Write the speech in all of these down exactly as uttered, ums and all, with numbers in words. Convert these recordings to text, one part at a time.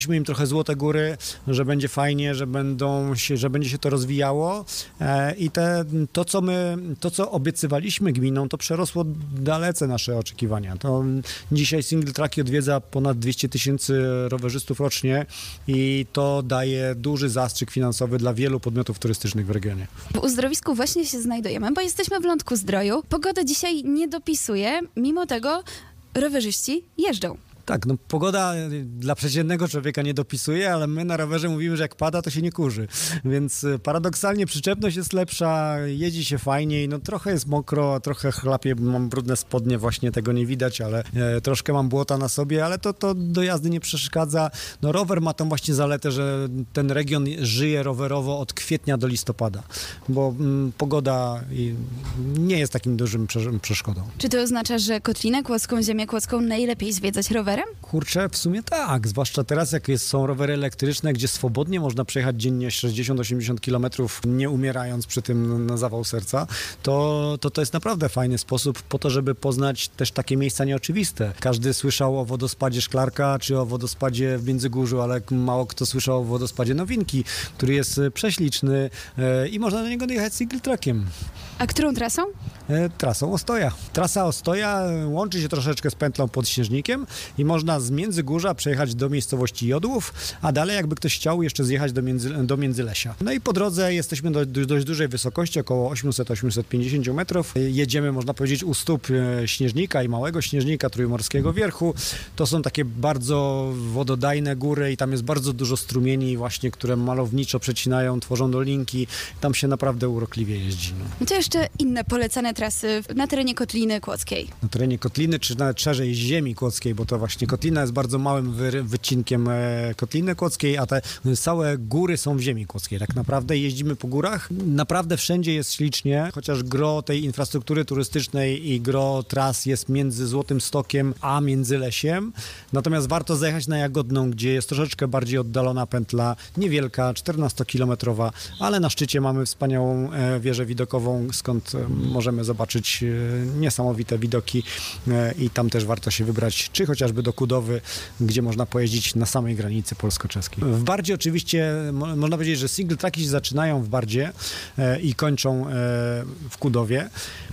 Daliśmy im trochę Złote Góry, że będzie fajnie, że, będą się, że będzie się to rozwijało e, i te, to, co my, to, co obiecywaliśmy gminom, to przerosło dalece nasze oczekiwania. To dzisiaj single tracki odwiedza ponad dwieście tysięcy rowerzystów rocznie i to daje duży zastrzyk finansowy dla wielu podmiotów turystycznych w regionie. W uzdrowisku właśnie się znajdujemy, bo jesteśmy w Lądku Zdroju. Pogoda dzisiaj nie dopisuje, mimo tego rowerzyści jeżdżą. Tak, no pogoda dla przeciętnego człowieka nie dopisuje, ale my na rowerze mówimy, że jak pada, to się nie kurzy. Więc paradoksalnie przyczepność jest lepsza, jeździ się fajniej, no trochę jest mokro, trochę chlapie, mam brudne spodnie, właśnie tego nie widać, ale e, troszkę mam błota na sobie, ale to, to do jazdy nie przeszkadza. No rower ma tą właśnie zaletę, że ten region żyje rowerowo od kwietnia do listopada, bo mm, pogoda i, nie jest takim dużym prze- przeszkodą. Czy to oznacza, że Kotlinę Kłodzką, Ziemię Kłodzką najlepiej zwiedzać rowerem? Kurczę, w sumie tak, zwłaszcza teraz, jak jest, są rowery elektryczne, gdzie swobodnie można przejechać dziennie sześćdziesiąt do osiemdziesięciu kilometrów, nie umierając przy tym na zawał serca, to, to to jest naprawdę fajny sposób po to, żeby poznać też takie miejsca nieoczywiste. Każdy słyszał o wodospadzie Szklarka, czy o wodospadzie w Międzygórzu, ale mało kto słyszał o wodospadzie Nowinki, który jest prześliczny e, i można do niego dojechać single trackiem. A którą trasą? E, trasą Ostoja. Trasa Ostoja łączy się troszeczkę z pętlą pod Śnieżnikiem i można z Międzygórza przejechać do miejscowości Jodłów, a dalej jakby ktoś chciał jeszcze zjechać do, między, do Międzylesia. No i po drodze jesteśmy do, do dość dużej wysokości, około osiemset do osiemset pięćdziesięciu metrów. Jedziemy, można powiedzieć, u stóp Śnieżnika i Małego Śnieżnika, Trójmorskiego Wierchu. To są takie bardzo wododajne góry i tam jest bardzo dużo strumieni właśnie, które malowniczo przecinają, tworzą dolinki. Tam się naprawdę urokliwie jeździ. No. No to jeszcze inne polecane trasy na terenie Kotliny Kłodzkiej. Na terenie Kotliny, czy nawet szerzej Ziemi Kłodzkiej, bo to właśnie Kotlina jest bardzo małym wy, wycinkiem e, Kotliny Kłodzkiej, a te całe góry są w Ziemi Kłodzkiej. Tak naprawdę jeździmy po górach. Naprawdę wszędzie jest ślicznie, chociaż gro tej infrastruktury turystycznej i gro tras jest między Złotym Stokiem a Międzylesiem. Natomiast warto zajechać na Jagodną, gdzie jest troszeczkę bardziej oddalona pętla, niewielka, czternastokilometrowa, ale na szczycie mamy wspaniałą e, wieżę widokową, skąd e, możemy zobaczyć e, niesamowite widoki e, i tam też warto się wybrać, czy chociażby do Kudowy, gdzie można pojeździć na samej granicy polsko-czeskiej. W Bardzie oczywiście mo- można powiedzieć, że single tracki się zaczynają w Bardzie e, i kończą e, w Kudowie.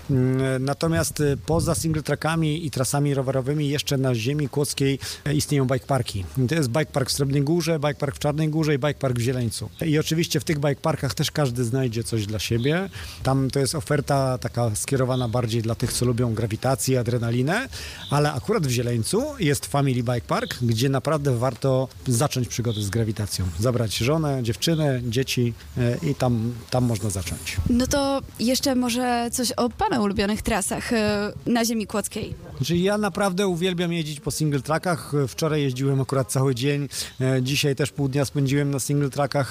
Mm, Natomiast e, poza single trackami i trasami rowerowymi jeszcze na Ziemi Kłodzkiej e, istnieją bike parki. To jest bike park w Srebrnej Górze, bike park w Czarnej Górze i bike park w Zieleńcu. I oczywiście w tych bike parkach też każdy znajdzie coś dla siebie. Tam to jest oferta taka skierowana bardziej dla tych, co lubią grawitację, adrenalinę, ale akurat w Zieleńcu jest Family Bike Park, gdzie naprawdę warto zacząć przygodę z grawitacją. Zabrać żonę, dziewczynę, dzieci e, i tam, tam można zacząć. No to jeszcze może coś o pana ulubionych trasach e, na Ziemi Kłodzkiej. Znaczy ja naprawdę uwielbiam jeździć po single trackach. Wczoraj jeździłem akurat cały dzień, e, dzisiaj też pół dnia spędziłem na single trackach.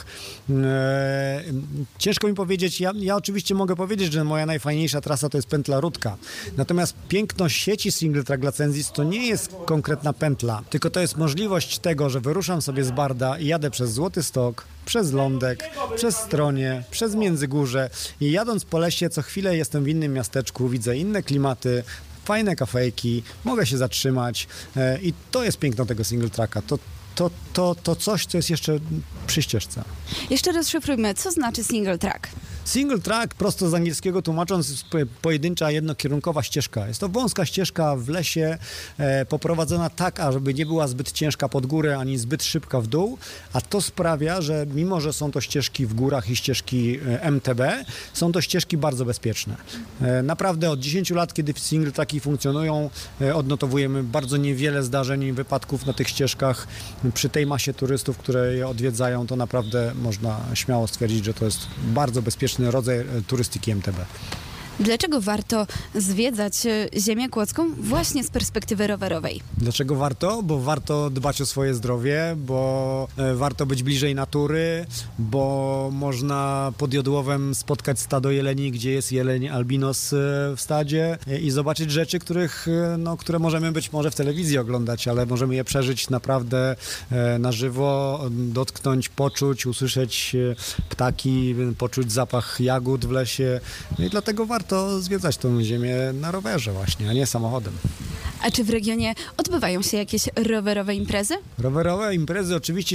E, ciężko mi powiedzieć, ja, ja oczywiście mogę powiedzieć, że moja najfajniejsza trasa to jest pętla Rudka. Natomiast piękno sieci single track dla Cenzis to nie jest konkretna pętla, tylko to jest możliwość tego, że wyruszam sobie z Barda i jadę przez Złoty Stok, przez Lądek, przez Stronie, przez Międzygórze i jadąc po lesie co chwilę jestem w innym miasteczku, widzę inne klimaty, fajne kafejki, mogę się zatrzymać e, i to jest piękno tego single tracka. To, to, to, to coś, co jest jeszcze przy ścieżce. Jeszcze rozszyfrujmy, co znaczy single track? Single track, prosto z angielskiego tłumacząc, jest pojedyncza, jednokierunkowa ścieżka. Jest to wąska ścieżka w lesie, e, poprowadzona tak, ażeby nie była zbyt ciężka pod górę, ani zbyt szybka w dół, a to sprawia, że mimo, że są to ścieżki w górach i ścieżki e, M T B, są to ścieżki bardzo bezpieczne. E, naprawdę od dziesięciu lat, kiedy single tracki funkcjonują, e, odnotowujemy bardzo niewiele zdarzeń, wypadków na tych ścieżkach. Przy tej masie turystów, które je odwiedzają, to naprawdę można śmiało stwierdzić, że to jest bardzo bezpieczny rodzaj turystyki M T B. Dlaczego warto zwiedzać e, Ziemię Kłodzką właśnie z perspektywy rowerowej? Dlaczego warto? Bo warto dbać o swoje zdrowie, bo e, warto być bliżej natury, bo można pod Jodłowem spotkać stado jeleni, gdzie jest jeleń albinos e, w stadzie e, i zobaczyć rzeczy, których, e, no, które możemy być może w telewizji oglądać, ale możemy je przeżyć naprawdę e, na żywo, dotknąć, poczuć, usłyszeć e, ptaki, poczuć zapach jagód w lesie. No i dlatego warto zwiedzać tą ziemię na rowerze właśnie, a nie samochodem. A czy w regionie odbywają się jakieś rowerowe imprezy? Rowerowe imprezy oczywiście